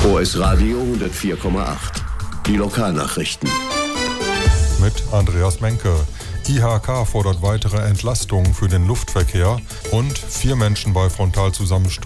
OS Radio 104,8. Die Lokalnachrichten. Mit Andreas Menke. IHK fordert weitere Entlastung für den Luftverkehr und 4 Menschen bei Frontalzusammenstoß